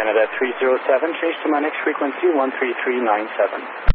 Canada 307, change to my next frequency 13397.